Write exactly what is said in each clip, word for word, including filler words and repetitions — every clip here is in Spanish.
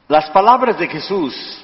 Las palabras de Jesús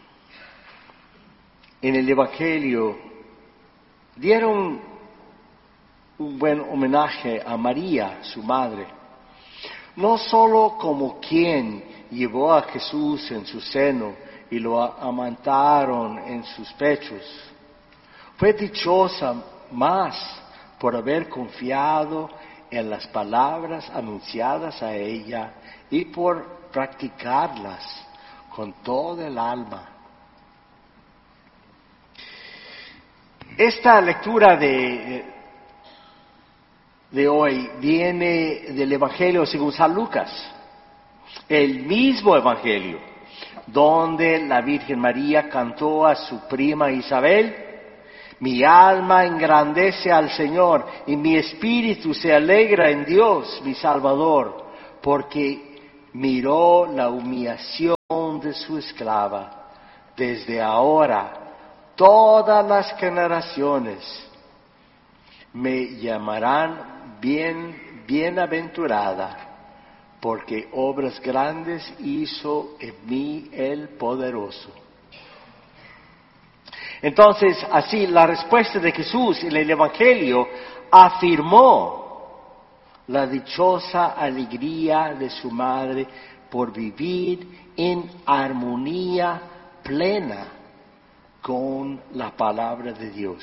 en el Evangelio dieron un buen homenaje a María, su madre, no solo como quien llevó a Jesús en su seno y lo amamantaron en sus pechos. Fue dichosa más por haber confiado en las palabras anunciadas a ella y por practicarlas con toda el alma. Esta lectura de, de hoy viene del Evangelio según San Lucas, el mismo Evangelio, donde la Virgen María cantó a su prima Isabel: mi alma engrandece al Señor y mi espíritu se alegra en Dios, mi Salvador, porque miró la humillación de su esclava. Desde ahora todas las generaciones me llamarán bien, bienaventurada, porque obras grandes hizo en mí el poderoso. Entonces, así, la respuesta de Jesús en el Evangelio afirmó la dichosa alegría de su madre por vivir en armonía plena con la palabra de Dios.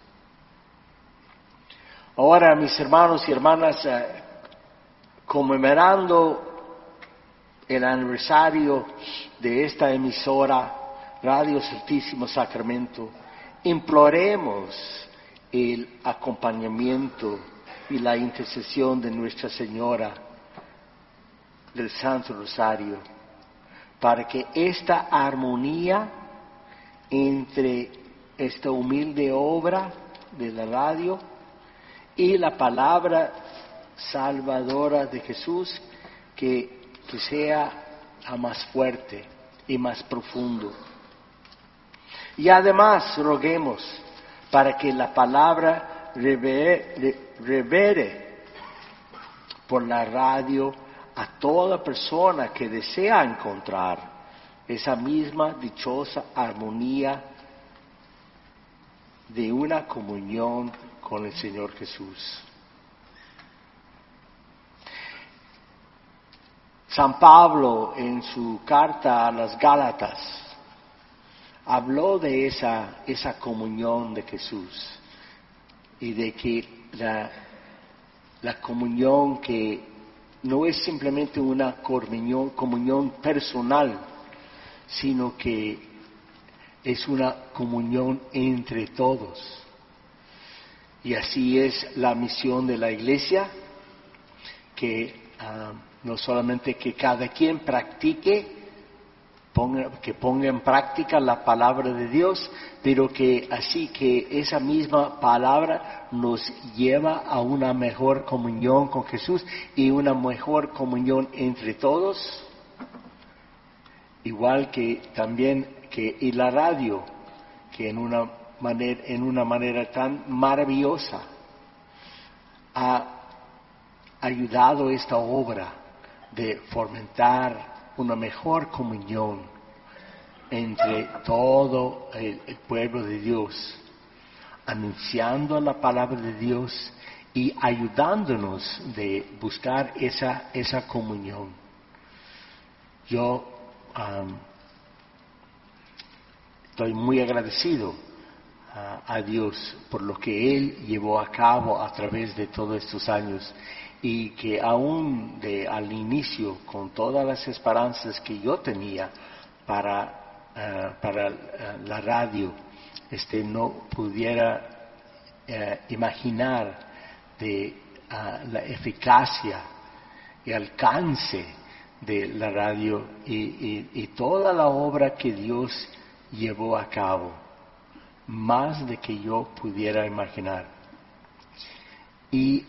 Ahora, mis hermanos y hermanas, eh, conmemorando el aniversario de esta emisora Radio Santísimo Sacramento, imploremos el acompañamiento y la intercesión de Nuestra Señora del Santo Rosario para que esta armonía entre esta humilde obra de la radio y la palabra salvadora de Jesús que, que sea a más fuerte y más profundo. Y además roguemos para que la palabra revere, revere por la radio a toda persona que desea encontrar esa misma dichosa armonía de una comunión con el Señor Jesús. San Pablo, en su carta a las Gálatas, habló de esa, esa comunión de Jesús y de que la, la comunión que no es simplemente una comunión, comunión personal, sino que es una comunión entre todos. Y así es la misión de la Iglesia, que uh, no solamente que cada quien practique, ponga, que ponga en práctica la palabra de Dios, pero que así que esa misma palabra nos lleva a una mejor comunión con Jesús y una mejor comunión entre todos. Igual que también que y la radio, que en una manera, en una manera tan maravillosa ha ayudado esta obra de fomentar una mejor comunión entre todo el, el pueblo de Dios, anunciando la palabra de Dios y ayudándonos de buscar esa, esa comunión. Yo Um, estoy muy agradecido uh, a Dios por lo que Él llevó a cabo a través de todos estos años y que aún de, al inicio, con todas las esperanzas que yo tenía para, uh, para uh, la radio, este, no pudiera uh, imaginar de uh, la eficacia y alcance de la radio y, y, y toda la obra que Dios llevó a cabo, más de que yo pudiera imaginar. Y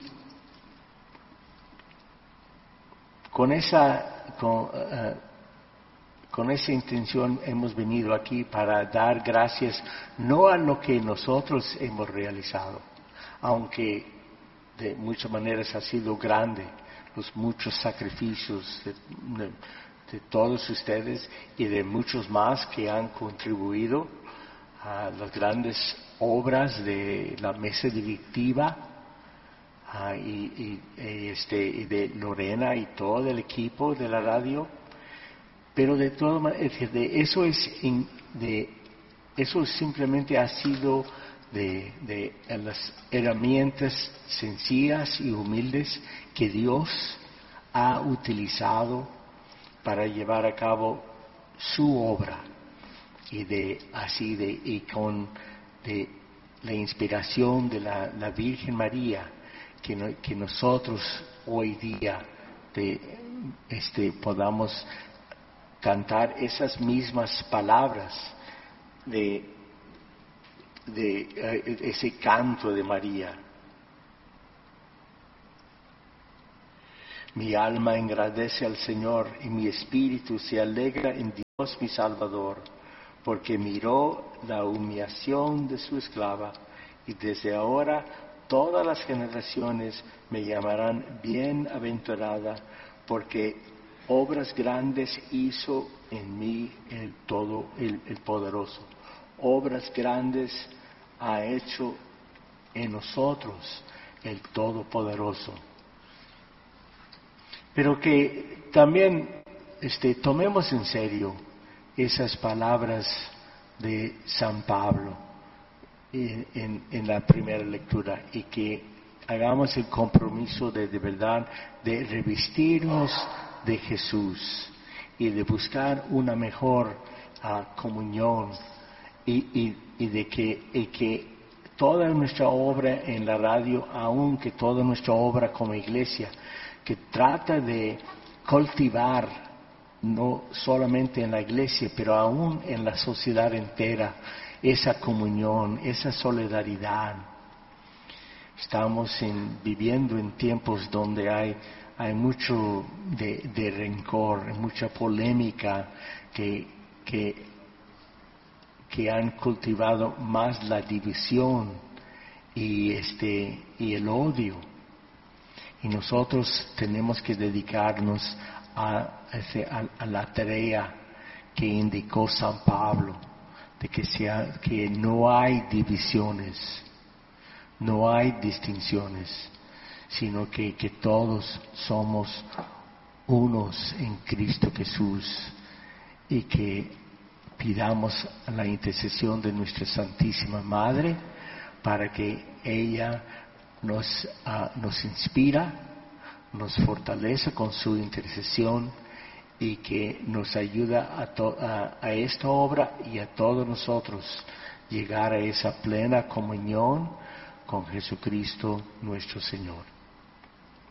con esa, con, uh, con esa intención hemos venido aquí para dar gracias no a lo que nosotros hemos realizado, aunque de muchas maneras ha sido grande, los muchos sacrificios de, de, de todos ustedes y de muchos más que han contribuido a las grandes obras de la mesa directiva, uh, y, y, y, este, y de Lorena y todo el equipo de la radio. Pero de todas maneras, de eso es in, de eso simplemente ha sido de, de las herramientas sencillas y humildes que Dios ha utilizado para llevar a cabo su obra, y de así de y con de la inspiración de la, la Virgen María, que, no, que nosotros hoy día de, este, podamos cantar esas mismas palabras de, de uh, ese canto de María. Mi alma engrandece al Señor y mi espíritu se alegra en Dios mi Salvador, porque miró la humillación de su esclava, y desde ahora todas las generaciones me llamarán bienaventurada, porque obras grandes hizo en mí el todo el, el poderoso. Obras grandes ha hecho en nosotros el Todopoderoso. Pero que también este, tomemos en serio esas palabras de San Pablo en, en, en la primera lectura, y que hagamos el compromiso de, de verdad de revestirnos de Jesús y de buscar una mejor uh, comunión, y, y, y de que, y que toda nuestra obra en la radio, aun que toda nuestra obra como iglesia, que trata de cultivar no solamente en la iglesia, pero aún en la sociedad entera, esa comunión, esa solidaridad. Estamos en, viviendo en tiempos donde hay, hay mucho de, de rencor, mucha polémica, que, que, que han cultivado más la división y, este, y el odio. Y nosotros tenemos que dedicarnos a, a, a la tarea que indicó San Pablo, de que, sea, que no hay divisiones, no hay distinciones, sino que, que todos somos unos en Cristo Jesús, y que pidamos la intercesión de nuestra Santísima Madre para que ella nos, uh, nos inspira, nos fortalece con su intercesión, y que nos ayuda a, to, a, a esta obra y a todos nosotros llegar a esa plena comunión con Jesucristo nuestro Señor.